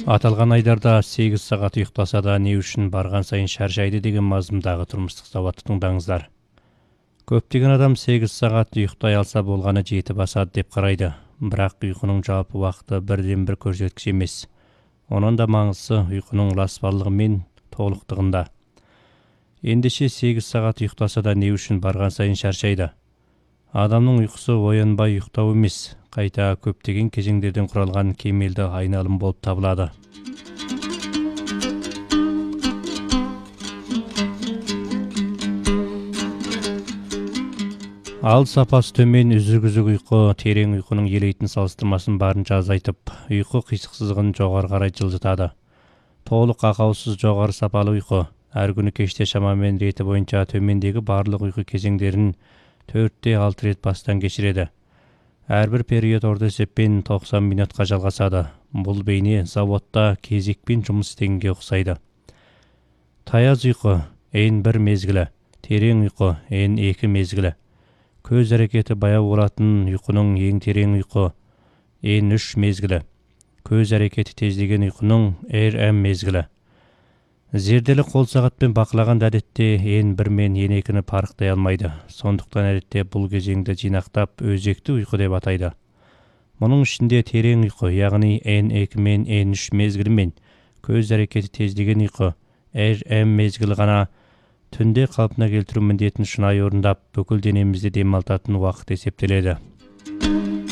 Аталған айдарда 8 сағат ұйықтаса да не үшін барған сайын шаршайды деген мазмұндағы тұрмыстық сауатты тыңдаңыздар. Көптеген адам 8 сағат ұйықтай алса болғаны жеті басады деп қарайды. Бірақ ұйқының жалпы уақыты бірден бір көрсеткіш емес. Оның да маңызы ұйқының ласпарлығы мен толықтығында. Ендеше 8 сағат ұйықтаса да не үшін барған сайын шаршайды? Адамның ұйқысы оянбай ұйықтау емес, қайта көптеген кезеңдерден құралған кемелді айналым болып табылады. Ал сапасы төмен үзік-үзік ұйқы терең ұйқының елейтін салыстырмасын барынша азайтып, ұйқы қисықсыздығын жоғары қарай жылжытады. Толық ақаусыз жоғары сапалы ұйқы әр күні кеште шамамен реті бойынша төмендегі барлық ұйқы кезеңдерін 4-6 рет бастан кешіреді. Әрбір период орта есеппен 90 минутқа жалғасады. Бұл бейне заводта кезекпен жұмыс істегенге ұқсайды. Таяз ұйқы N1 мезгілі, терең ұйқы N2 мезгілі. Көз әрекеті баяу болатын ұйқының ең терең ұйқы N3 мезгілі. Көз әрекеті тездеген ұйқының RM мезгілі. Зерделі қол сағатпен бақылаған әдетте N1 мен N2-ні парықтай алмайды. Сондықтан әдетте бұл кезеңді жинақтап өзекті ұйқы деп атайды. Мұның ішінде терең ұйқы, яғни N2 мен N3 мезгілі мен көз әрекеті тездеген ұйқы RM мезгілі ғана түнде қалпына келтіру міндетін шынайы орындап, бүкіл денемізде демалтатын уақыт есептеледі.